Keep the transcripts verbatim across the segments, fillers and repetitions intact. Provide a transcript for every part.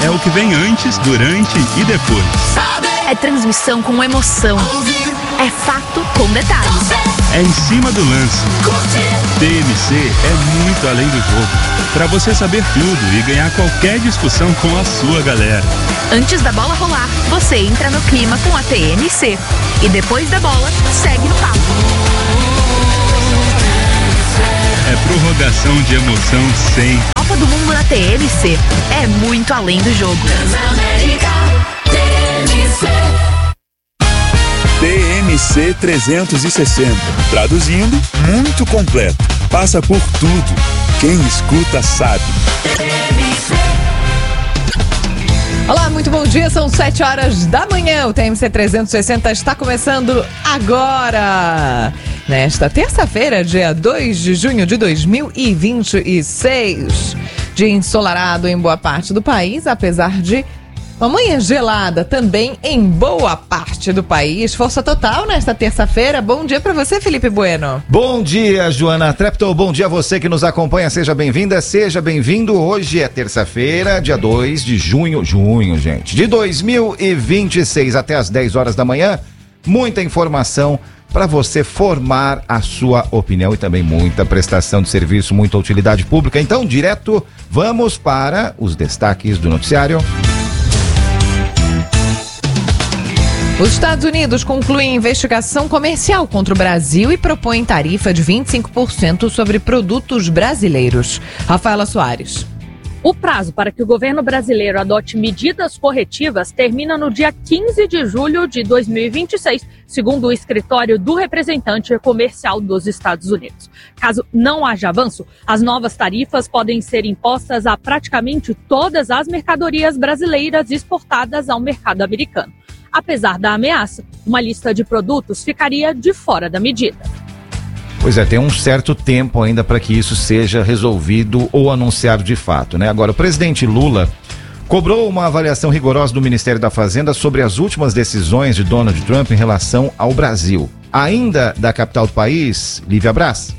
é o que vem antes, durante e depois. É transmissão com emoção. É fato com detalhes. É em cima do lance. T M C é muito além do jogo. Para você saber tudo e ganhar qualquer discussão com a sua galera. Antes da bola rolar, você entra no clima com a T M C. E depois da bola, segue no papo. É prorrogação de emoção sem. Copa do Mundo na T M C. É muito além do jogo. T M C trezentos e sessenta. Traduzindo, muito completo. Passa por tudo. Quem escuta sabe. Olá, muito bom dia. São sete horas da manhã. O T M C trezentos e sessenta está começando agora. Nesta terça-feira, dia dois de junho de dois mil e vinte e seis. Dia ensolarado em boa parte do país, apesar de uma manhã gelada também em boa parte do país. Força total nesta terça-feira. Bom dia para você, Felipe Bueno. Bom dia, Joana Treptow. Bom dia a você que nos acompanha. Seja bem-vinda, seja bem-vindo. Hoje é terça-feira, dia dois de junho, junho, gente, de dois mil e vinte e seis, até às dez horas da manhã. Muita informação para você formar a sua opinião e também muita prestação de serviço, muita utilidade pública. Então, direto, vamos para os destaques do noticiário. Os Estados Unidos concluem investigação comercial contra o Brasil e propõem tarifa de vinte e cinco por cento sobre produtos brasileiros. Rafaela Soares. O prazo para que o governo brasileiro adote medidas corretivas termina no dia quinze de julho de dois mil e vinte e seis, segundo o escritório do representante comercial dos Estados Unidos. Caso não haja avanço, as novas tarifas podem ser impostas a praticamente todas as mercadorias brasileiras exportadas ao mercado americano. Apesar da ameaça, uma lista de produtos ficaria de fora da medida. Pois é, tem um certo tempo ainda para que isso seja resolvido ou anunciado de fato, né? Agora, o presidente Lula cobrou uma avaliação rigorosa do Ministério da Fazenda sobre as últimas decisões de Donald Trump em relação ao Brasil. Ainda da capital do país, Lívia Braz.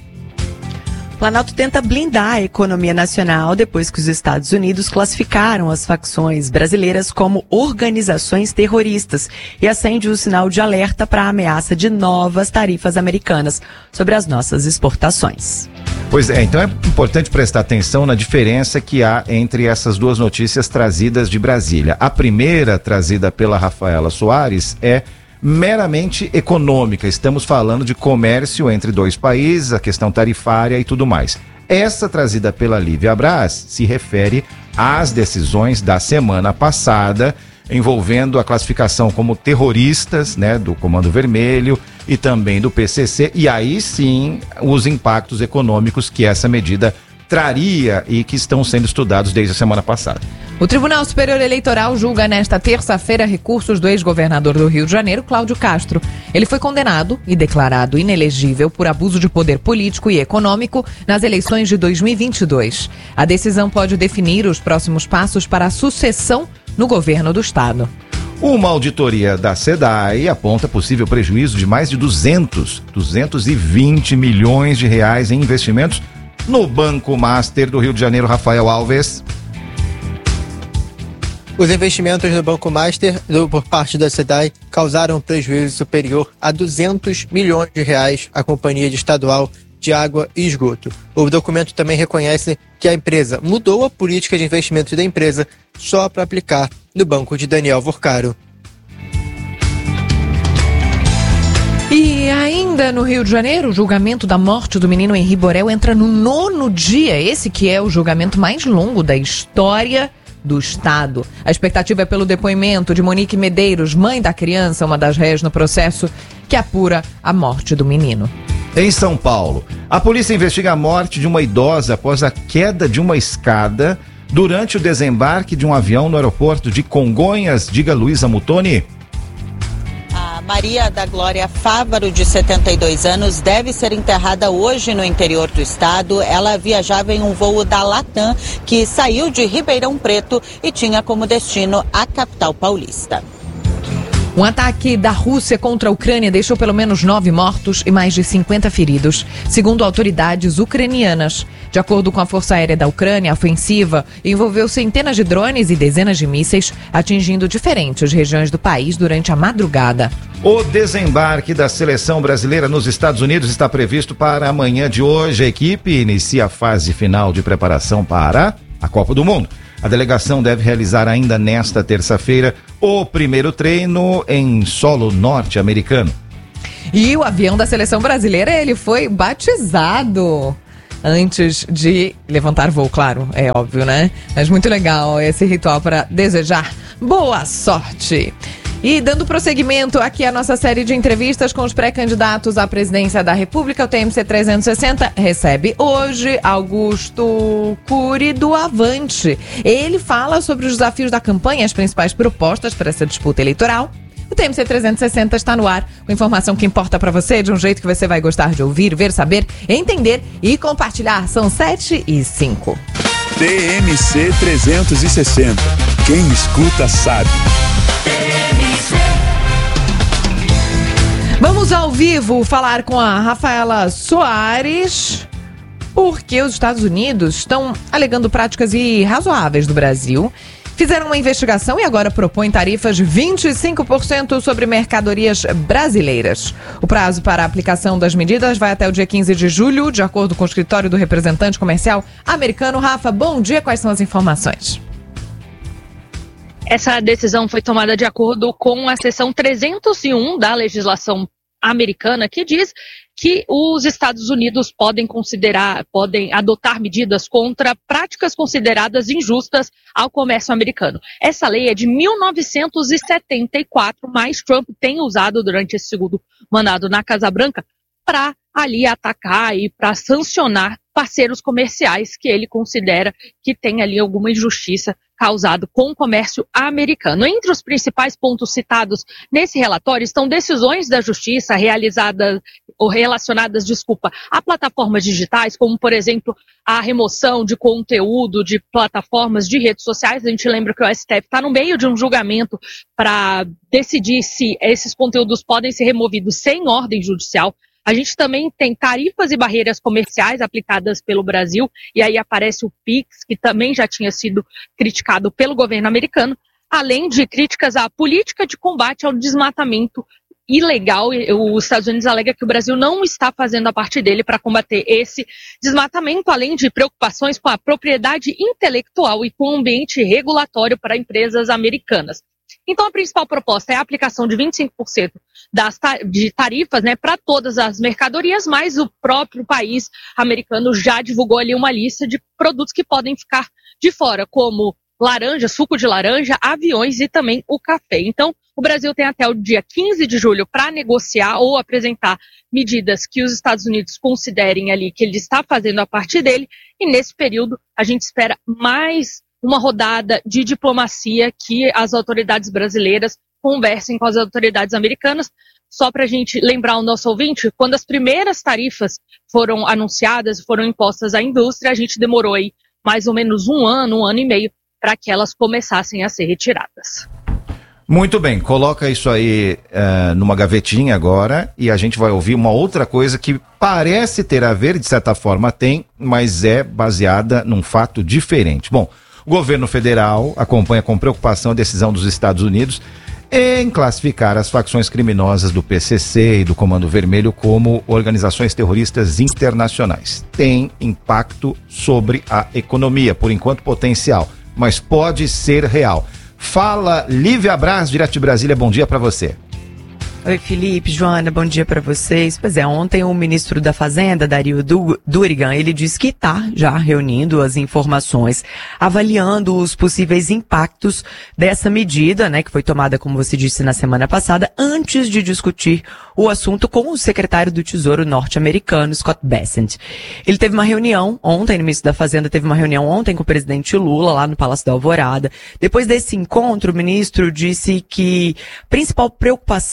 O Planalto tenta blindar a economia nacional depois que os Estados Unidos classificaram as facções brasileiras como organizações terroristas e acende o sinal de alerta para a ameaça de novas tarifas americanas sobre as nossas exportações. Pois é, então é importante prestar atenção na diferença que há entre essas duas notícias trazidas de Brasília. A primeira, trazida pela Rafaela Soares, é meramente econômica. Estamos falando de comércio entre dois países, a questão tarifária e tudo mais. Essa trazida pela Lívia Braz se refere às decisões da semana passada envolvendo a classificação como terroristas, né, do Comando Vermelho e também do P C C, e aí sim os impactos econômicos que essa medida traria e que estão sendo estudados desde a semana passada. O Tribunal Superior Eleitoral julga nesta terça-feira recursos do ex-governador do Rio de Janeiro, Cláudio Castro. Ele foi condenado e declarado inelegível por abuso de poder político e econômico nas eleições de dois mil e vinte e dois. A decisão pode definir os próximos passos para a sucessão no governo do estado. Uma auditoria da SEDAI aponta possível prejuízo de mais de duzentos, duzentos e vinte milhões de reais em investimentos no Banco Master do Rio de Janeiro. Rafael Alves. Os investimentos no Banco Master, do, por parte da SEDAI, causaram um prejuízo superior a duzentos milhões de reais à Companhia Estadual de Água e Esgoto. O documento também reconhece que a empresa mudou a política de investimentos da empresa só para aplicar no banco de Daniel Vorcaro. E ainda no Rio de Janeiro, o julgamento da morte do menino Henri Borel entra no nono dia, esse que é o julgamento mais longo da história do estado. A expectativa é pelo depoimento de Monique Medeiros, mãe da criança, uma das réis no processo que apura a morte do menino. Em São Paulo, a polícia investiga a morte de uma idosa após a queda de uma escada durante o desembarque de um avião no aeroporto de Congonhas. Diga, Luísa Mutoni. Maria da Glória Fávaro, de setenta e dois anos, deve ser enterrada hoje no interior do estado. Ela viajava em um voo da Latam que saiu de Ribeirão Preto e tinha como destino a capital paulista. Um ataque da Rússia contra a Ucrânia deixou pelo menos nove mortos e mais de cinquenta feridos, segundo autoridades ucranianas. De acordo com a Força Aérea da Ucrânia, a ofensiva envolveu centenas de drones e dezenas de mísseis, atingindo diferentes regiões do país durante a madrugada. O desembarque da seleção brasileira nos Estados Unidos está previsto para amanhã de hoje. A equipe inicia a fase final de preparação para a Copa do Mundo. A delegação deve realizar ainda nesta terça-feira o primeiro treino em solo norte-americano. E o avião da seleção brasileira, ele foi batizado antes de levantar voo, claro, é óbvio, né? Mas muito legal esse ritual para desejar boa sorte. E dando prosseguimento aqui à nossa série de entrevistas com os pré-candidatos à presidência da República, o T M C trezentos e sessenta recebe hoje Augusto Cury do Avante. Ele fala sobre os desafios da campanha e as principais propostas para essa disputa eleitoral. O T M C trezentos e sessenta está no ar, com informação que importa para você, de um jeito que você vai gostar de ouvir, ver, saber, entender e compartilhar. São sete e cinco. T M C trezentos e sessenta. Quem escuta sabe. Vamos ao vivo falar com a Rafaela Soares, porque os Estados Unidos estão alegando práticas irrazoáveis do Brasil. Fizeram uma investigação e agora propõem tarifas de vinte e cinco por cento sobre mercadorias brasileiras. O prazo para a aplicação das medidas vai até o dia quinze de julho, de acordo com o escritório do representante comercial americano. Rafa, bom dia, quais são as informações? Essa decisão foi tomada de acordo com a seção trezentos e um da legislação americana, que diz que os Estados Unidos podem considerar, podem adotar medidas contra práticas consideradas injustas ao comércio americano. Essa lei é de mil novecentos e setenta e quatro, mas Trump tem usado durante esse segundo mandato na Casa Branca para ali atacar e para sancionar parceiros comerciais que ele considera que tem ali alguma injustiça causado com o comércio americano. Entre os principais pontos citados nesse relatório estão decisões da justiça realizadas ou relacionadas, desculpa, a plataformas digitais, como, por exemplo, a remoção de conteúdo de plataformas de redes sociais. A gente lembra que o S T F está no meio de um julgamento para decidir se esses conteúdos podem ser removidos sem ordem judicial. A gente também tem tarifas e barreiras comerciais aplicadas pelo Brasil, e aí aparece o Pix, que também já tinha sido criticado pelo governo americano, além de críticas à política de combate ao desmatamento ilegal. Os Estados Unidos alega que o Brasil não está fazendo a parte dele para combater esse desmatamento, além de preocupações com a propriedade intelectual e com o ambiente regulatório para empresas americanas. Então, a principal proposta é a aplicação de vinte e cinco por cento das ta- de tarifas, né, para todas as mercadorias, mas o próprio país americano já divulgou ali uma lista de produtos que podem ficar de fora, como laranja, suco de laranja, aviões e também o café. Então, o Brasil tem até o dia quinze de julho para negociar ou apresentar medidas que os Estados Unidos considerem ali que ele está fazendo a parte dele, e nesse período a gente espera mais uma rodada de diplomacia, que as autoridades brasileiras conversem com as autoridades americanas. Só para a gente lembrar o nosso ouvinte, quando as primeiras tarifas foram anunciadas, foram impostas à indústria, a gente demorou aí mais ou menos um ano, um ano e meio, para que elas começassem a ser retiradas. Muito bem, coloca isso aí uh, numa gavetinha agora, e a gente vai ouvir uma outra coisa que parece ter a ver, de certa forma tem, mas é baseada num fato diferente. Bom, o governo federal acompanha com preocupação a decisão dos Estados Unidos em classificar as facções criminosas do P C C e do Comando Vermelho como organizações terroristas internacionais. Tem impacto sobre a economia, por enquanto potencial, mas pode ser real. Fala Lívia Braz, direto de Brasília, bom dia para você. Oi, Felipe, Joana, bom dia para vocês. Pois é, ontem o ministro da Fazenda, Dario Durigan, ele disse que está já reunindo as informações, avaliando os possíveis impactos dessa medida, né, que foi tomada, como você disse, na semana passada, antes de discutir o assunto com o secretário do Tesouro norte-americano, Scott Bessent. Ele teve uma reunião ontem, o ministro da Fazenda teve uma reunião ontem com o presidente Lula, lá no Palácio da Alvorada. Depois desse encontro, o ministro disse que a principal preocupação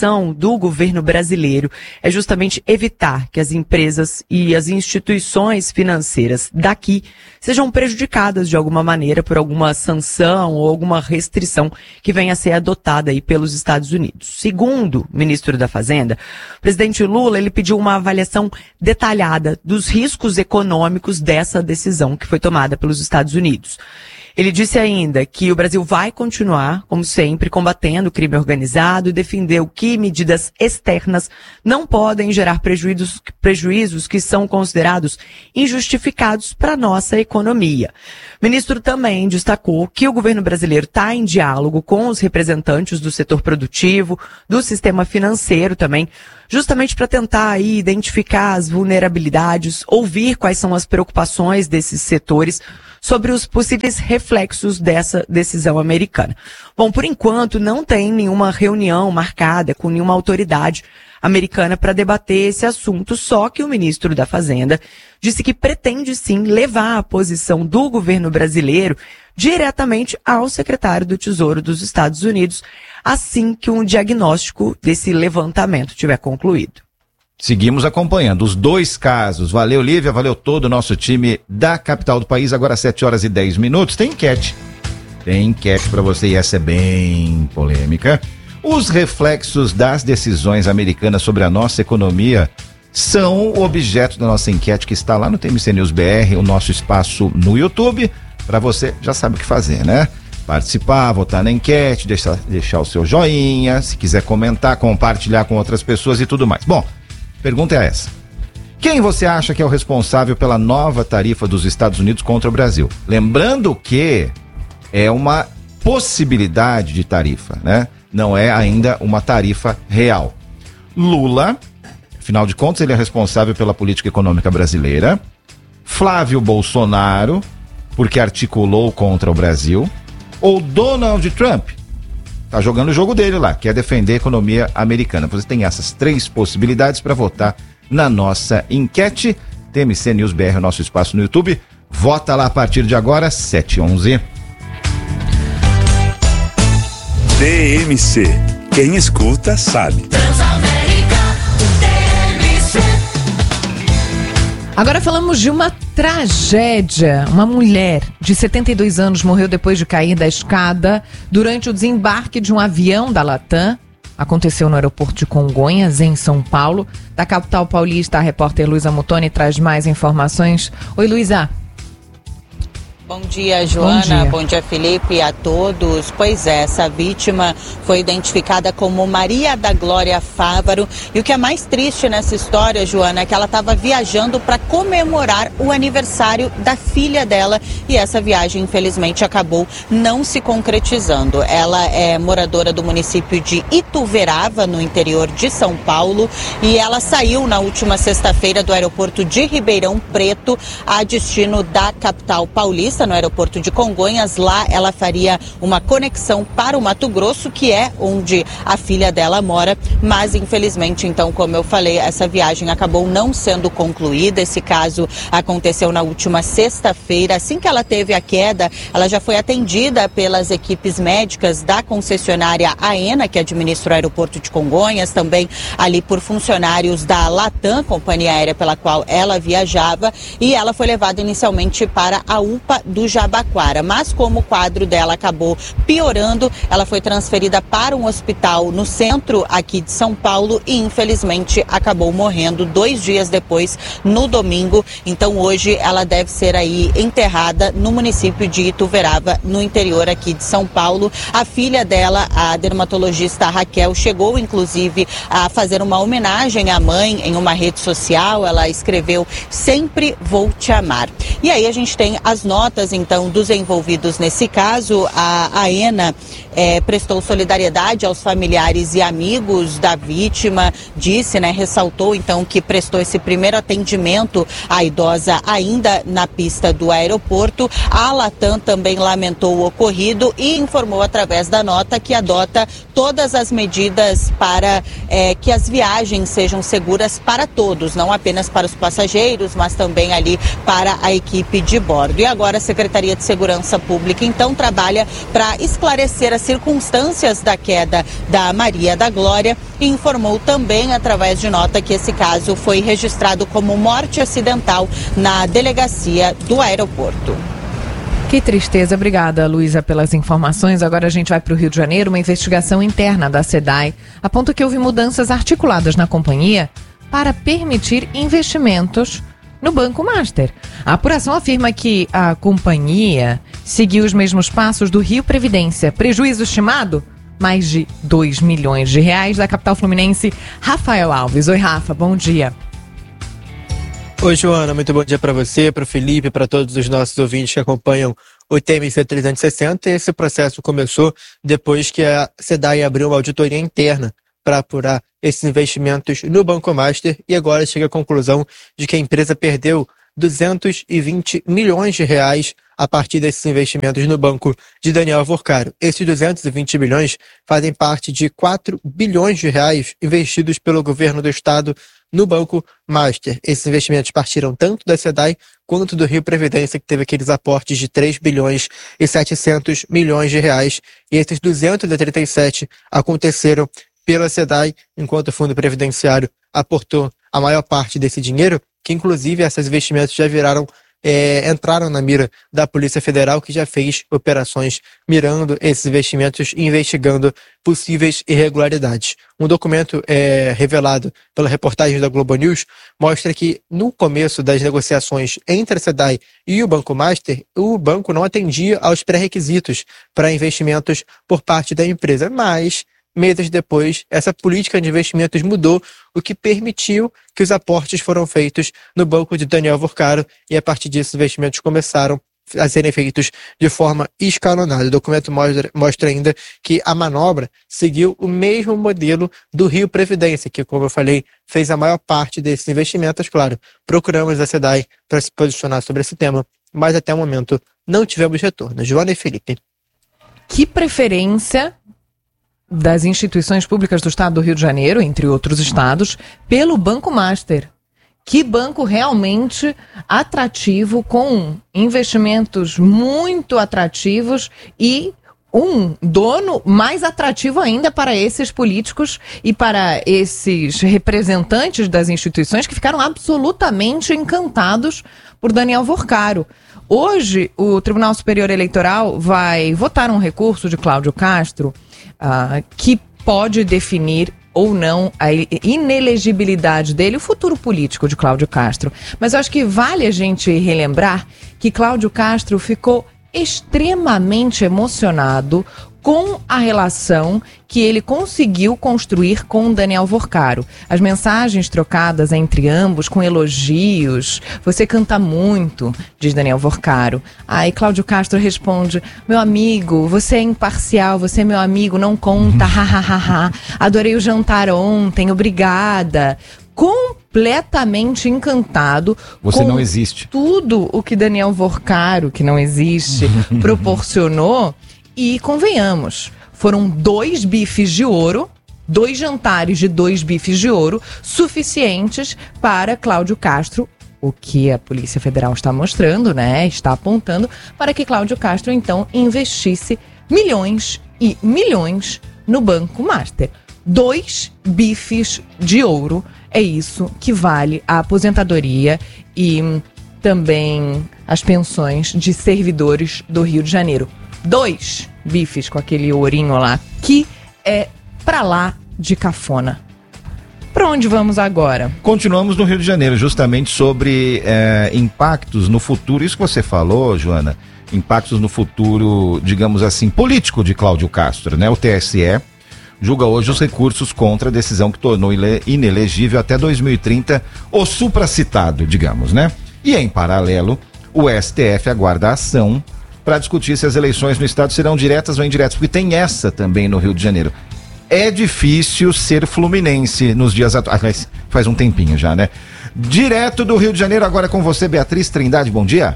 do governo brasileiro é justamente evitar que as empresas e as instituições financeiras daqui sejam prejudicadas de alguma maneira por alguma sanção ou alguma restrição que venha a ser adotada aí pelos Estados Unidos. Segundo o ministro da Fazenda, o presidente Lula, ele pediu uma avaliação detalhada dos riscos econômicos dessa decisão que foi tomada pelos Estados Unidos. Ele disse ainda que o Brasil vai continuar, como sempre, combatendo o crime organizado e defendeu que medidas externas não podem gerar prejuízos, prejuízos que são considerados injustificados para a nossa economia. O ministro também destacou que o governo brasileiro está em diálogo com os representantes do setor produtivo, do sistema financeiro também, justamente para tentar aí identificar as vulnerabilidades, ouvir quais são as preocupações desses setores sobre os possíveis reflexos dessa decisão americana. Bom, por enquanto não tem nenhuma reunião marcada com nenhuma autoridade americana para debater esse assunto, só que o ministro da Fazenda disse que pretende sim levar a posição do governo brasileiro diretamente ao secretário do Tesouro dos Estados Unidos, assim que um diagnóstico desse levantamento tiver concluído. Seguimos acompanhando os dois casos. Valeu, Lívia, valeu todo o nosso time da capital do país. Agora sete horas e dez minutos. Tem enquete. Tem enquete para você e essa é bem polêmica. Os reflexos das decisões americanas sobre a nossa economia são o objeto da nossa enquete que está lá no T M C News B R, o nosso espaço no YouTube. Para você, já sabe o que fazer, né? Participar, votar na enquete, deixar, deixar o seu joinha, se quiser comentar, compartilhar com outras pessoas e tudo mais. Bom, pergunta é essa. Quem você acha que é o responsável pela nova tarifa dos Estados Unidos contra o Brasil? Lembrando que é uma possibilidade de tarifa, né? Não é ainda uma tarifa real. Lula, afinal de contas, ele é responsável pela política econômica brasileira. Flávio Bolsonaro, porque articulou contra o Brasil. Ou Donald Trump, tá jogando o jogo dele lá, quer defender a economia americana. Você tem essas três possibilidades para votar na nossa enquete. T M C News B R, o nosso espaço no YouTube. Vota lá a partir de agora, sete e onze. T M C. Quem escuta sabe. Agora falamos de uma tragédia. Uma mulher de setenta e dois anos morreu depois de cair da escada durante o desembarque de um avião da Latam. Aconteceu no aeroporto de Congonhas, em São Paulo. Da capital paulista, a repórter Luísa Mutoni traz mais informações. Oi, Luísa. Bom dia, Joana. Bom dia. Bom dia, Felipe, a todos. Pois é, essa vítima foi identificada como Maria da Glória Fávaro. E o que é mais triste nessa história, Joana, é que ela estava viajando para comemorar o aniversário da filha dela. E essa viagem, infelizmente, acabou não se concretizando. Ela é moradora do município de Ituverava, no interior de São Paulo. E ela saiu na última sexta-feira do aeroporto de Ribeirão Preto a destino da capital paulista, no aeroporto de Congonhas. Lá ela faria uma conexão para o Mato Grosso, que é onde a filha dela mora, mas infelizmente, então, como eu falei, essa viagem acabou não sendo concluída. Esse caso aconteceu na última sexta-feira. Assim que ela teve a queda, ela já foi atendida pelas equipes médicas da concessionária AENA, que administra o aeroporto de Congonhas, também ali por funcionários da Latam, companhia aérea pela qual ela viajava, e ela foi levada inicialmente para a U P A do Jabaquara, mas como o quadro dela acabou piorando, ela foi transferida para um hospital no centro aqui de São Paulo e infelizmente acabou morrendo dois dias depois, no domingo. Então hoje ela deve ser aí enterrada no município de Ituverava, no interior aqui de São Paulo. A filha dela, a dermatologista Raquel, chegou inclusive a fazer uma homenagem à mãe em uma rede social. Ela escreveu: "Sempre vou te amar". E aí a gente tem as notas então dos envolvidos nesse caso. A AENA é, prestou solidariedade aos familiares e amigos da vítima, disse, né, ressaltou então que prestou esse primeiro atendimento à idosa ainda na pista do aeroporto. A Latam também lamentou o ocorrido e informou através da nota que adota todas as medidas para é, que as viagens sejam seguras para todos, não apenas para os passageiros, mas também ali para a equipe de bordo. E agora Secretaria de Segurança Pública, então, trabalha para esclarecer as circunstâncias da queda da Maria da Glória e informou também, através de nota, que esse caso foi registrado como morte acidental na delegacia do aeroporto. Que tristeza. Obrigada, Luísa, pelas informações. Agora a gente vai para o Rio de Janeiro. Uma investigação interna da SEDAI aponta que houve mudanças articuladas na companhia para permitir investimentos no Banco Master. A apuração afirma que a companhia seguiu os mesmos passos do Rio Previdência. Prejuízo estimado? Mais de dois milhões de reais. Da capital fluminense, Rafael Alves. Oi, Rafa, bom dia. Oi, Joana, muito bom dia para você, para o Felipe, para todos os nossos ouvintes que acompanham o T M C trezentos e sessenta. Esse processo começou depois que a SEDAI abriu uma auditoria interna para apurar esses investimentos no Banco Master e agora chega à conclusão de que a empresa perdeu duzentos e vinte milhões de reais a partir desses investimentos no banco de Daniel Alvorcaro. Esses duzentos e vinte milhões fazem parte de quatro bilhões de reais investidos pelo governo do estado no Banco Master. Esses investimentos partiram tanto da SEDAI quanto do Rio Previdência, que teve aqueles aportes de três bilhões e setecentos milhões de reais. E esses duzentos e trinta e sete aconteceram pela SEDAI, enquanto o Fundo Previdenciário aportou a maior parte desse dinheiro, que inclusive esses investimentos já viraram, é, entraram na mira da Polícia Federal, que já fez operações mirando esses investimentos e investigando possíveis irregularidades. Um documento é, revelado pela reportagem da Globo News mostra que no começo das negociações entre a SEDAI e o Banco Master, o banco não atendia aos pré-requisitos para investimentos por parte da empresa, mas meses depois, essa política de investimentos mudou, o que permitiu que os aportes foram feitos no banco de Daniel Alvorcaro e, a partir disso, os investimentos começaram a serem feitos de forma escalonada. O documento mostra, mostra ainda que a manobra seguiu o mesmo modelo do Rio Previdência, que, como eu falei, fez a maior parte desses investimentos. Claro, procuramos a SEDAI para se posicionar sobre esse tema, mas até o momento não tivemos retorno. Joana e Felipe. Que preferência das instituições públicas do estado do Rio de Janeiro, entre outros estados, pelo Banco Master. Que banco realmente atrativo, com investimentos muito atrativos e um dono mais atrativo ainda para esses políticos e para esses representantes das instituições que ficaram absolutamente encantados por Daniel Alvorcaro. Hoje, o Tribunal Superior Eleitoral vai votar um recurso de Cláudio Castro Uh, que pode definir ou não a inelegibilidade dele, o futuro político de Cláudio Castro. Mas eu acho que vale a gente relembrar que Cláudio Castro ficou extremamente emocionado com a relação que ele conseguiu construir com Daniel Alvorcaro. As mensagens trocadas entre ambos, com elogios. Você canta muito, diz Daniel Alvorcaro. Aí Cláudio Castro responde: meu amigo, você é imparcial, você é meu amigo, não conta, hahaha. Adorei o jantar ontem, obrigada. Completamente encantado. Você com não existe. Tudo o que Daniel Alvorcaro, que não existe, proporcionou. E convenhamos, foram dois bifes de ouro, dois jantares de dois bifes de ouro, suficientes para Cláudio Castro, o que a Polícia Federal está mostrando, né? Está apontando para que Cláudio Castro, então, investisse milhões e milhões no Banco Master. Dois bifes de ouro, é isso que vale a aposentadoria e também as pensões de servidores do Rio de Janeiro. Dois bifes com aquele ourinho lá, que é pra lá de cafona. Pra onde vamos agora? Continuamos no Rio de Janeiro, justamente sobre é, impactos no futuro. Isso que você falou, Joana, impactos no futuro, digamos assim, político de Cláudio Castro, né? O T S E julga hoje os recursos contra a decisão que tornou inelegível até dois mil e trinta o supracitado, digamos, né? E em paralelo, o S T F aguarda a ação para discutir se as eleições no estado serão diretas ou indiretas, porque tem essa também no Rio de Janeiro. É difícil ser fluminense nos dias atuais, faz um tempinho já, né? Direto do Rio de Janeiro, agora com você, Beatriz Trindade, bom dia.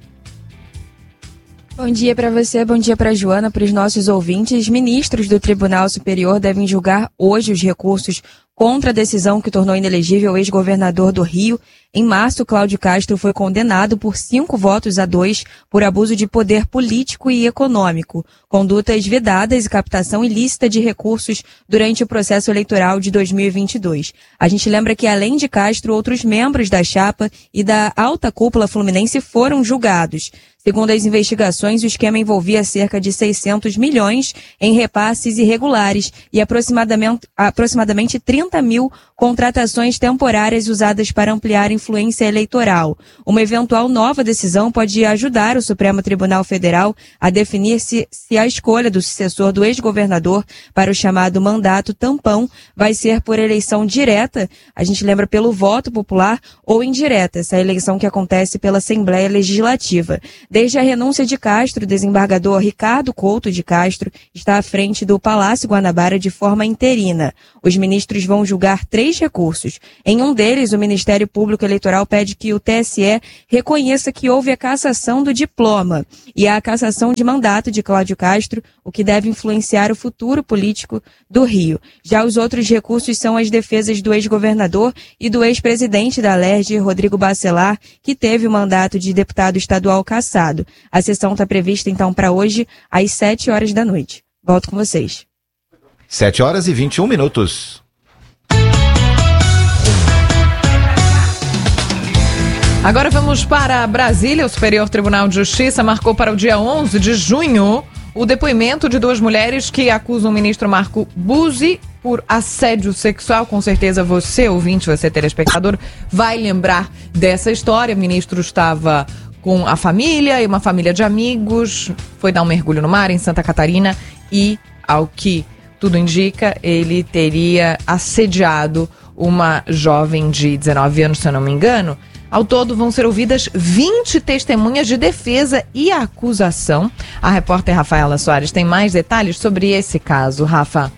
Bom dia para você, bom dia para Joana, para os nossos ouvintes. Ministros do Tribunal Superior devem julgar hoje os recursos contra a decisão que tornou inelegível o ex-governador do Rio. Em março, Cláudio Castro foi condenado por cinco votos a dois por abuso de poder político e econômico, condutas vedadas e captação ilícita de recursos durante o processo eleitoral de dois mil e vinte e dois. A gente lembra que, além de Castro, outros membros da chapa e da alta cúpula fluminense foram julgados. Segundo as investigações, o esquema envolvia cerca de seiscentos milhões em repasses irregulares e aproximadamente, aproximadamente trinta mil contratações temporárias usadas para ampliar influência eleitoral. Uma eventual nova decisão pode ajudar o Supremo Tribunal Federal a definir se, se a escolha do sucessor do ex-governador para o chamado mandato tampão vai ser por eleição direta, a gente lembra pelo voto popular, ou indireta, essa eleição que acontece pela Assembleia Legislativa. Desde a renúncia de Castro, o desembargador Ricardo Couto de Castro está à frente do Palácio Guanabara de forma interina. Os ministros vão julgar três recursos. Em um deles, o Ministério Público Eleitoral pede que o T S E reconheça que houve a cassação do diploma e a cassação de mandato de Cláudio Castro, o que deve influenciar o futuro político do Rio. Já os outros recursos são as defesas do ex-governador e do ex-presidente da Alerj, Rodrigo Bacelar, que teve o mandato de deputado estadual cassado. A sessão está prevista, então, para hoje, às sete horas da noite. Volto com vocês. sete horas e vinte e um minutos. Agora vamos para Brasília. O Superior Tribunal de Justiça marcou para o dia onze de junho o depoimento de duas mulheres que acusam o ministro Marco Buzzi por assédio sexual. Com certeza você, ouvinte, você telespectador, vai lembrar dessa história. O ministro estava com a família e uma família de amigos, foi dar um mergulho no mar em Santa Catarina e, ao que tudo indica, ele teria assediado uma jovem de dezenove anos, se eu não me engano. Ao todo, vão ser ouvidas vinte testemunhas de defesa e acusação. A repórter Rafaela Soares tem mais detalhes sobre esse caso. Rafa.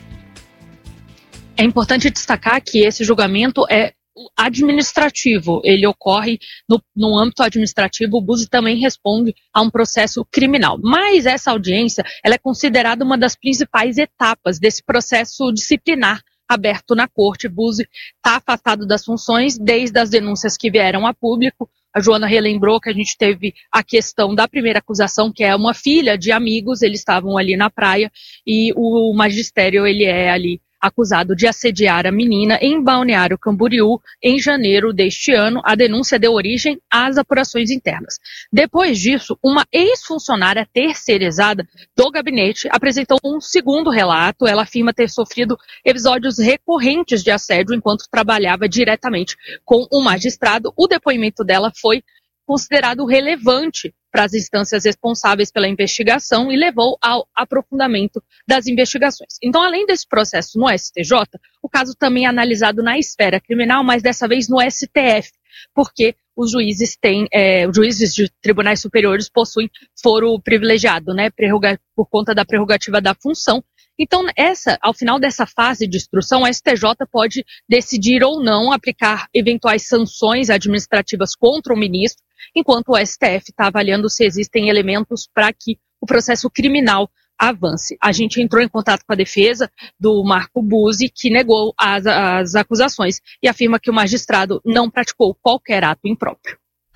É importante destacar que esse julgamento é administrativo, ele ocorre no, no âmbito administrativo. O Buzzi também responde a um processo criminal, mas essa audiência ela é considerada uma das principais etapas desse processo disciplinar aberto na corte. Buzzi está afastado das funções desde as denúncias que vieram a público. A Joana relembrou que a gente teve a questão da primeira acusação, que é uma filha de amigos, eles estavam ali na praia e o magistério ele é ali acusado de assediar a menina em Balneário Camboriú em janeiro deste ano. A denúncia deu origem às apurações internas. Depois disso, uma ex-funcionária terceirizada do gabinete apresentou um segundo relato. Ela afirma ter sofrido episódios recorrentes de assédio enquanto trabalhava diretamente com o magistrado. O depoimento dela foi considerado relevante para as instâncias responsáveis pela investigação e levou ao aprofundamento das investigações. Então, além desse processo no S T J, o caso também é analisado na esfera criminal, mas dessa vez no S T F, porque os juízes têm, é, os juízes de tribunais superiores possuem foro privilegiado, né, por conta da prerrogativa da função. Então, essa, ao final dessa fase de instrução, o S T J pode decidir ou não aplicar eventuais sanções administrativas contra o ministro, enquanto o S T F está avaliando se existem elementos para que o processo criminal avance. A gente entrou em contato com a defesa do Marco Buzzi, que negou as, as acusações e afirma que o magistrado não praticou qualquer ato impróprio.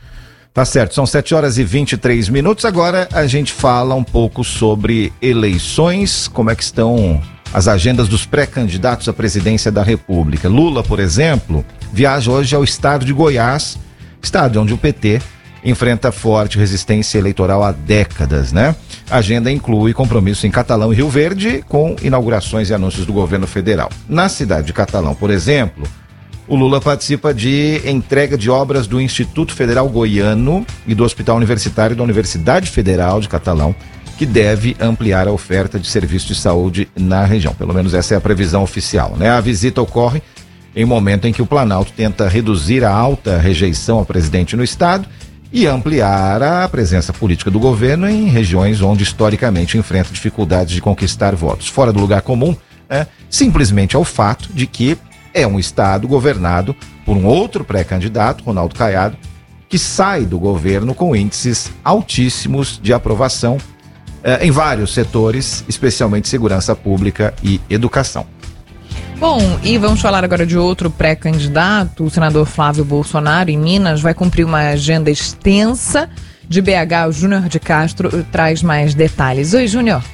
Tá certo, são sete horas e vinte e três minutos. Agora a gente fala um pouco sobre eleições, como é que estão as agendas dos pré-candidatos à presidência da República. Lula, por exemplo, viaja hoje ao estado de Goiás, estado onde o P T enfrenta forte resistência eleitoral há décadas, né? A agenda inclui compromisso em Catalão e Rio Verde, com inaugurações e anúncios do governo federal. Na cidade de Catalão, por exemplo, o Lula participa de entrega de obras do Instituto Federal Goiano e do Hospital Universitário da Universidade Federal de Catalão, que deve ampliar a oferta de serviços de saúde na região. Pelo menos essa é a previsão oficial, né? A visita ocorre em momento em que o Planalto tenta reduzir a alta rejeição ao presidente no estado e ampliar a presença política do governo em regiões onde historicamente enfrenta dificuldades de conquistar votos. Fora do lugar comum, né, simplesmente é o fato de que é um estado governado por um outro pré-candidato, Ronaldo Caiado, que sai do governo com índices altíssimos de aprovação eh, em vários setores, especialmente segurança pública e educação. Bom, e vamos falar agora de outro pré-candidato. O senador Flávio Bolsonaro, em Minas, vai cumprir uma agenda extensa. De B H, o Júnior de Castro traz mais detalhes. Oi, Júnior.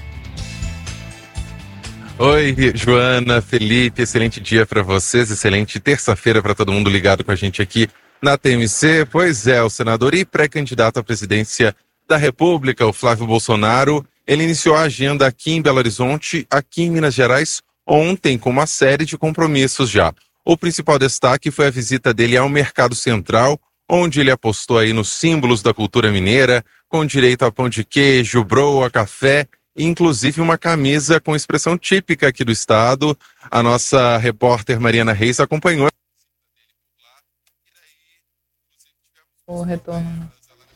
Oi, Joana, Felipe, excelente dia para vocês, excelente terça-feira para todo mundo ligado com a gente aqui na T M C. Pois é, o senador e pré-candidato à presidência da República, o Flávio Bolsonaro, ele iniciou a agenda aqui em Belo Horizonte, aqui em Minas Gerais, ontem, com uma série de compromissos já. O principal destaque foi a visita dele ao Mercado Central, onde ele apostou aí nos símbolos da cultura mineira, com direito a pão de queijo, broa, café, inclusive uma camisa com expressão típica aqui do estado. A nossa repórter Mariana Reis acompanhou. O retorno.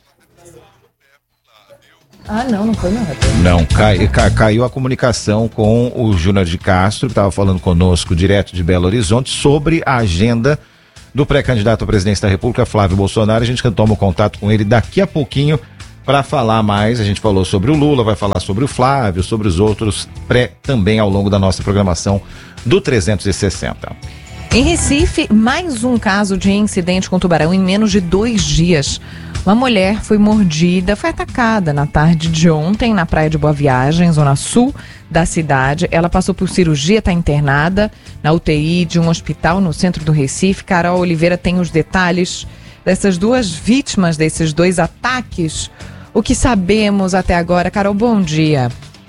Ah, não, não foi meu retorno. Não, cai, cai, caiu a comunicação com o Júnior de Castro, que estava falando conosco direto de Belo Horizonte, sobre a agenda do pré-candidato à presidência da República, Flávio Bolsonaro. A gente toma o contato com ele daqui a pouquinho para falar mais. A gente falou sobre o Lula, vai falar sobre o Flávio, sobre os outros pré também ao longo da nossa programação do trezentos e sessenta. Em Recife, mais um caso de incidente com tubarão em menos de dois dias. Uma mulher foi mordida, foi atacada na tarde de ontem na praia de Boa Viagem, zona sul da cidade. Ela passou por cirurgia, está internada na U T I de um hospital no centro do Recife. Carol Oliveira tem os detalhes dessas duas vítimas, desses dois ataques. O que sabemos até agora? Carol, bom dia.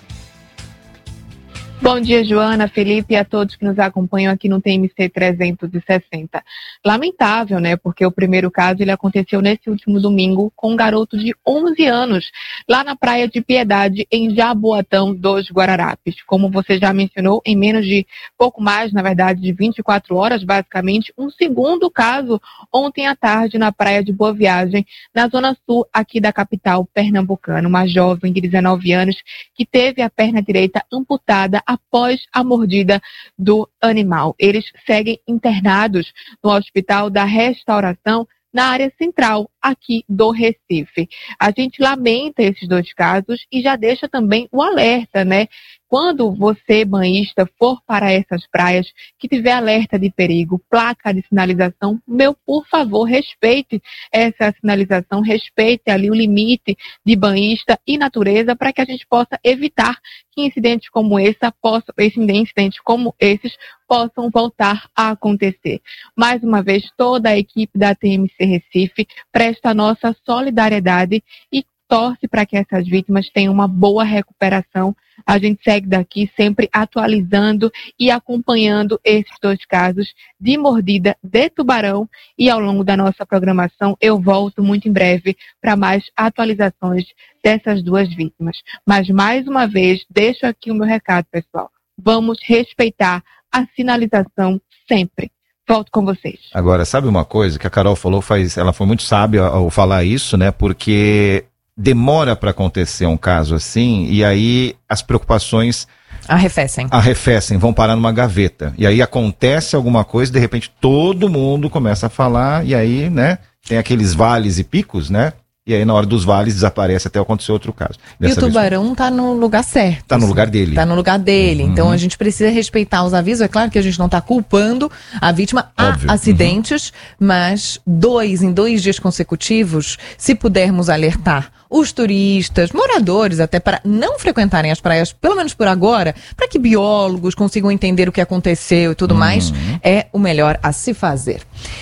Bom dia, Joana, Felipe e a todos que nos acompanham aqui no T M C trezentos e sessenta. Lamentável, né? Porque o primeiro caso ele aconteceu nesse último domingo com um garoto de onze anos, lá na Praia de Piedade, em Jaboatão dos Guararapes. Como você já mencionou, em menos de pouco mais, na verdade, de vinte e quatro horas, basicamente, um segundo caso ontem à tarde na Praia de Boa Viagem, na zona sul aqui da capital pernambucana. Uma jovem de dezenove anos que teve a perna direita amputada após a mordida do animal. Eles seguem internados no Hospital da Restauração, na área central aqui do Recife. A gente lamenta esses dois casos e já deixa também o alerta, né? Quando você, banhista, for para essas praias, que tiver alerta de perigo, placa de sinalização, meu, por favor, respeite essa sinalização, respeite ali o limite de banhista e natureza para que a gente possa evitar que incidentes como esse, possa, incidentes como esses possam voltar a acontecer. Mais uma vez, toda a equipe da T M C Recife presta a nossa solidariedade e torce para que essas vítimas tenham uma boa recuperação. A gente segue daqui sempre atualizando e acompanhando esses dois casos de mordida de tubarão e ao longo da nossa programação eu volto muito em breve para mais atualizações dessas duas vítimas. Mas mais uma vez, deixo aqui o meu recado, pessoal. Vamos respeitar a sinalização sempre. Volto com vocês. Agora, sabe uma coisa que a Carol falou, faz, ela foi muito sábia ao falar isso, né? Porque demora para acontecer um caso assim e aí as preocupações arrefecem. Arrefecem, vão parar numa gaveta. E aí acontece alguma coisa, de repente todo mundo começa a falar e aí, né, tem aqueles vales e picos, né? E aí na hora dos vales desaparece até acontecer outro caso. Dessa e o tubarão vez... tá no lugar certo. Tá no lugar dele. Tá no lugar dele. Uhum. Então a gente precisa respeitar os avisos. É claro que a gente não tá culpando a vítima. Óbvio. Há acidentes, uhum. mas dois em dois dias consecutivos, se pudermos alertar os turistas, moradores até, para não frequentarem as praias, pelo menos por agora, para que biólogos consigam entender o que aconteceu e tudo uhum. mais, é o melhor a se fazer.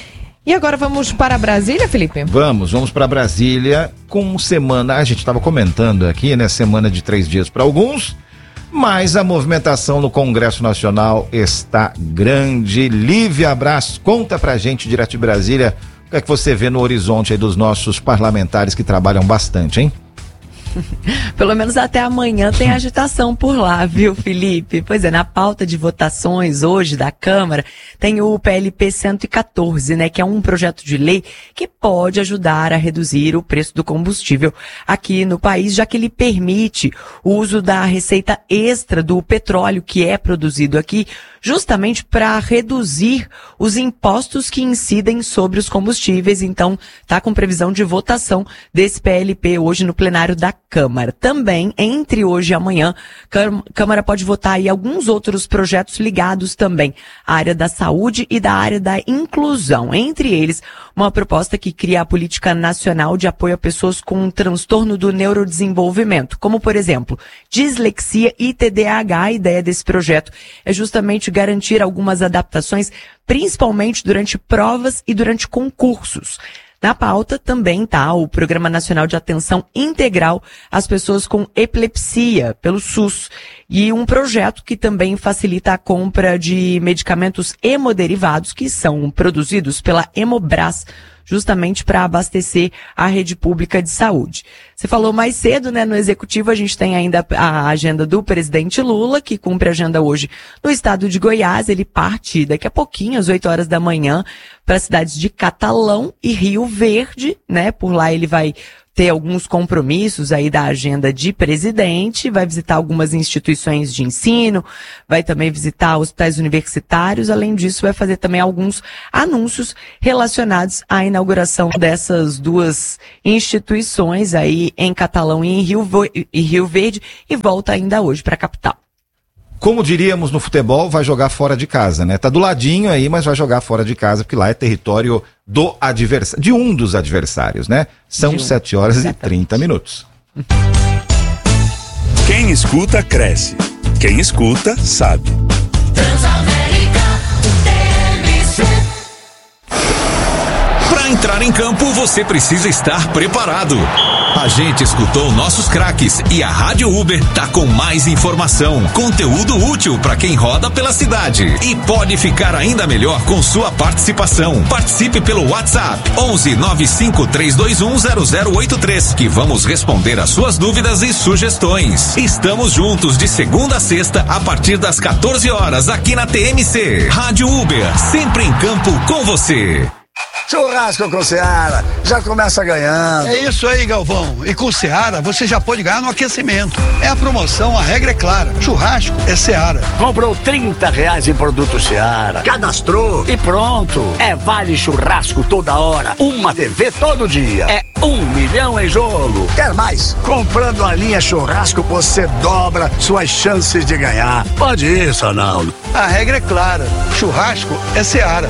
E agora vamos para Brasília, Felipe? Vamos, vamos para Brasília com semana, a gente estava comentando aqui, né, semana de três dias para alguns, mas a movimentação no Congresso Nacional está grande. Lívia Brás, conta pra gente direto de Brasília, o que é que você vê no horizonte aí dos nossos parlamentares que trabalham bastante, hein? Pelo menos até amanhã tem agitação por lá, viu, Felipe? Pois é, na pauta de votações hoje da Câmara tem o P L P cento e quatorze, né, que é um projeto de lei que pode ajudar a reduzir o preço do combustível aqui no país, já que ele permite o uso da receita extra do petróleo que é produzido aqui justamente para reduzir os impostos que incidem sobre os combustíveis. Então, está com previsão de votação desse P L P hoje no plenário da Câmara. Também, entre hoje e amanhã, a Câmara pode votar aí alguns outros projetos ligados também à área da saúde e da área da inclusão. Entre eles, uma proposta que cria a Política Nacional de Apoio a Pessoas com um transtorno do neurodesenvolvimento, como, por exemplo, dislexia e T D A H. A ideia desse projeto é justamente garantir algumas adaptações, principalmente durante provas e durante concursos. Na pauta também está o Programa Nacional de Atenção Integral às Pessoas com Epilepsia, pelo SUS, e um projeto que também facilita a compra de medicamentos hemoderivados que são produzidos pela Hemobras, justamente para abastecer a rede pública de saúde. Você falou mais cedo, né, no Executivo a gente tem ainda a agenda do presidente Lula, que cumpre a agenda hoje no estado de Goiás. Ele parte daqui a pouquinho, às oito horas da manhã, para as cidades de Catalão e Rio Verde, né, por lá ele vai ter alguns compromissos aí da agenda de presidente, vai visitar algumas instituições de ensino, vai também visitar hospitais universitários, além disso vai fazer também alguns anúncios relacionados à inauguração dessas duas instituições aí em Catalão e em Rio, e Rio Verde, e volta ainda hoje para a capital. Como diríamos no futebol, vai jogar fora de casa, né? Tá do ladinho aí, mas vai jogar fora de casa, porque lá é território do adversário, de um dos adversários, né? São sete horas e trinta minutos. Quem escuta, cresce. Quem escuta, sabe. Para entrar em campo, você precisa estar preparado. A gente escutou nossos craques e a Rádio Uber tá com mais informação, conteúdo útil para quem roda pela cidade e pode ficar ainda melhor com sua participação. Participe pelo WhatsApp onze nove cinco três dois um zero zero oito três que vamos responder as suas dúvidas e sugestões. Estamos juntos de segunda a sexta a partir das quatorze horas aqui na T M C. Rádio Uber, sempre em campo com você. Churrasco com Seara, já começa ganhando. É isso aí, Galvão. E com Seara, você já pode ganhar no aquecimento. É a promoção, a regra é clara. Churrasco é Seara. Comprou trinta reais em produto Seara, cadastrou e pronto. É vale churrasco toda hora, uma T V todo dia. É um milhão em jogo. Quer mais? Comprando a linha churrasco, você dobra suas chances de ganhar. Pode isso, Arnaldo. A regra é clara. Churrasco é Seara.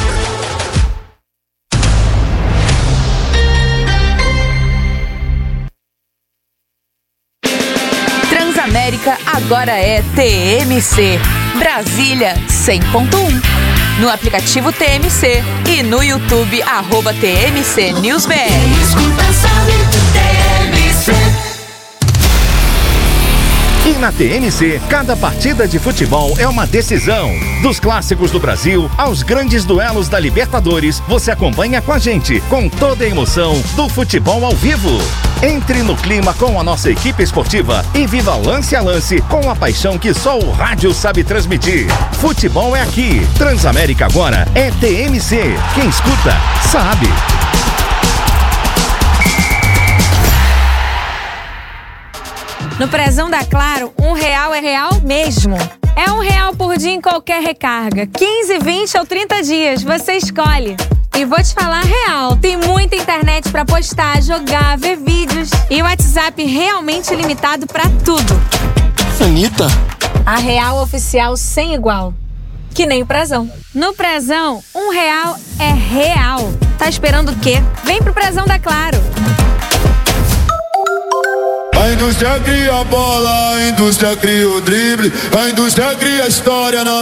Transamérica agora é T M C. Brasília cem ponto um. No aplicativo T M C e no YouTube, arroba T M C News B R. Escuta, sabe, T M C. E na T M C, cada partida de futebol é uma decisão. Dos clássicos do Brasil aos grandes duelos da Libertadores, você acompanha com a gente, com toda a emoção do futebol ao vivo. Entre no clima com a nossa equipe esportiva e viva lance a lance com a paixão que só o rádio sabe transmitir. Futebol é aqui. Transamérica agora é T M C. Quem escuta, sabe. No Prezão da Claro, um real é real mesmo. É um real por dia em qualquer recarga. quinze, vinte ou trinta dias, você escolhe. E vou te falar real, tem muita internet pra postar, jogar, ver vídeos. E o WhatsApp realmente limitado pra tudo. Anitta. A real oficial sem igual. Que nem o Prezão. No Prezão, um real é real. Tá esperando o quê? Vem pro Prezão da Claro. A indústria cria a bola, a indústria cria o drible, a indústria cria a história na